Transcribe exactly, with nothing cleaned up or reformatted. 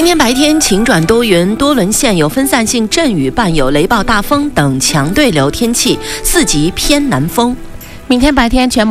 今天白天晴转多云，多伦县有分散性阵雨，伴有雷暴大风等强对流天气，四级偏南风。 明天白天全